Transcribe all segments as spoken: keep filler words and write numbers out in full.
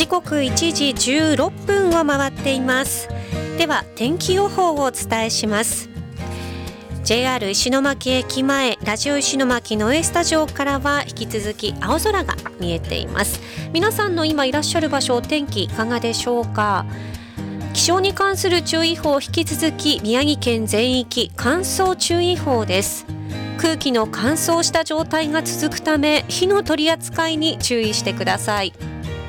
刻いちじじゅうろっぷんを回っています。では天気予報をお伝えします。 ジェイアール 石巻駅前、ラジオ石巻の A スタジオからは引き続き青空が見えています。皆さんの今いらっしゃる場所、お天気いかがでしょうか。気象に関する注意報、引き続き宮城県全域乾燥注意報です。空気の乾燥した状態が続くため、火の取り扱いに注意してください。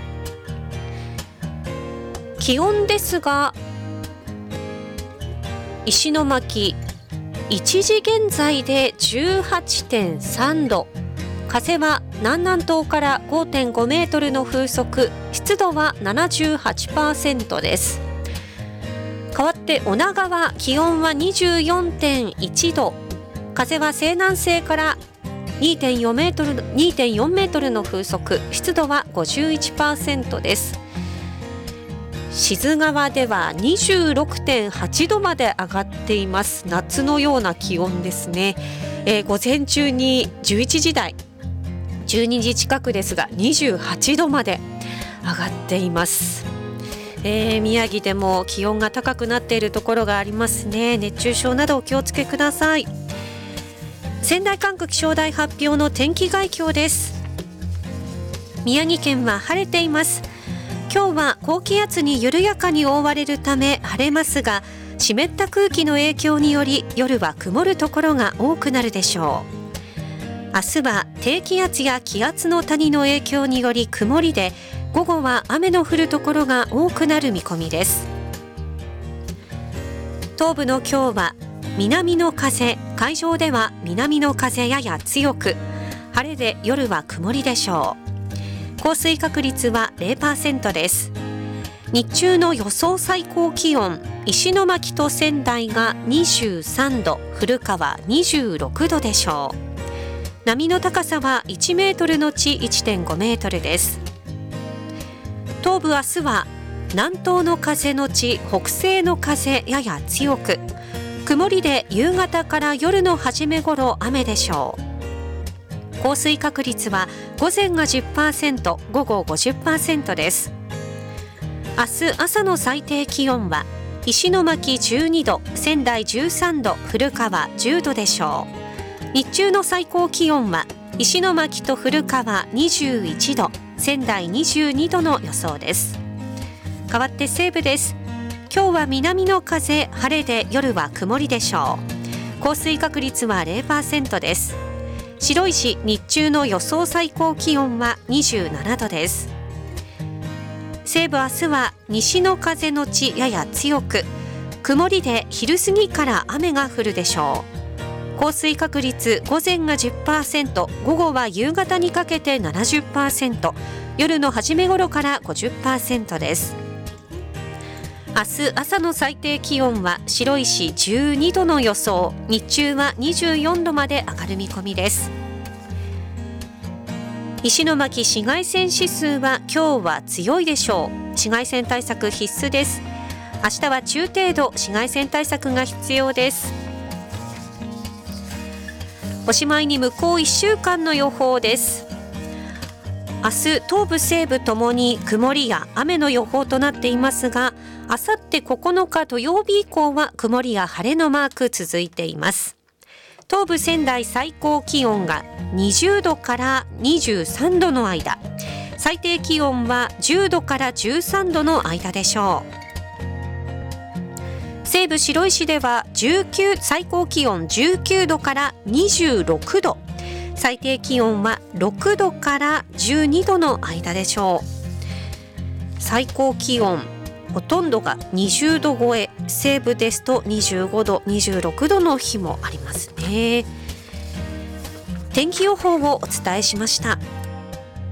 気温ですが、石巻いちじ現在で じゅうはちてんさんど、風は南南東から ごてんごメートルの風速、湿度は ななじゅうはちパーセント です。変わって女川、気温は にじゅうよんてんいちど、風は西南西から にてんよんメートル、にてんよんメートルの風速、湿度は ごじゅういちパーセント です。志津川では にじゅうろくてんはちどまで上がっています。夏のような気温ですね。えー、午前中にじゅういちじ台、じゅうにじ近くですがにじゅうはちどまで上がっています。えー、宮城でも気温が高くなっているところがありますね。熱中症などお気をつけください。仙台管区気象台発表の天気概況です。宮城県は晴れています。今日は高気圧に緩やかに覆われるため晴れますが、湿った空気の影響により夜は曇るところが多くなるでしょう。明日は低気圧や気圧の谷の影響により曇りで、午後は雨の降るところが多くなる見込みです。東部の今日は南の風、海上では南の風やや強く、晴れで夜は曇りでしょう。降水確率は ゼロパーセント です。日中の予想最高気温、石巻と仙台がにじゅうさんど、古川にじゅうろくどでしょう。波の高さはいちメートルのち いってんごメートルです。東部明日は南東の風のち北西の風やや強く、曇りで夕方から夜の初め頃雨でしょう。降水確率は午前が じゅっパーセント、午後 ごじゅっパーセント です。明日朝の最低気温は石巻じゅうにど、仙台じゅうさんど、古川じゅうどでしょう。日中の最高気温は石巻と古川にじゅういちど、仙台にじゅうにどの予想です。変わって西部です。今日は南の風、晴れで夜は曇りでしょう。降水確率は ゼロパーセント です。白石、日中の予想最高気温はにじゅうななどです。西部明日は西の風のちやや強く、曇りで昼過ぎから雨が降るでしょう。降水確率午前が じゅっパーセント、午後は夕方にかけて ななじゅっパーセント、夜の初め頃から ごじゅっパーセント です。明日朝の最低気温は白石じゅうにどの予想、日中はにじゅうよんどまで上がる見込みです。石巻紫外線指数は今日は強いでしょう。紫外線対策必須です。明日は中程度紫外線対策が必要です。おしまいに向こういっしゅうかんの予報です。明日東部西部ともに曇りや雨の予報となっていますが、あさってここのか土曜日以降は曇りや晴れのマーク続いています。東部仙台最高気温がにじゅうどからにじゅうさんどの間、最低気温はじゅうどからじゅうさんどの間でしょう。西部白石ではじゅうきゅう最高気温じゅうきゅうどからにじゅうろくど、最低気温はろくどからじゅうにどの間でしょう。最高気温ほとんどがにじゅうど超え、西部ですとにじゅうごど、にじゅうろくどの日もありますね。天気予報をお伝えしました。